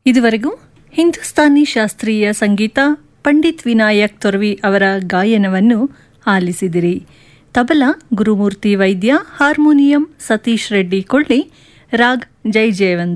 ಇದುವರೆಗೂ ಹಿಂದೂಸ್ತಾನಿ ಶಾಸ್ತ್ರೀಯ ಸಂಗೀತ ಪಂಡಿತ್ ವಿನಾಯಕ್ ತೊರವಿ ಅವರ ಗಾಯನವನ್ನು ಆಲಿಸಿದಿರಿ. ತಬಲಾ ಗುರುಮೂರ್ತಿ ವೈದ್ಯ, ಹಾರ್ಮೋನಿಯಂ ಸತೀಶ್ ರೆಡ್ಡಿ ಕೊಳ್ಳಿ, ರಾಗ್ ಜೈ ಜಯವಂತ್.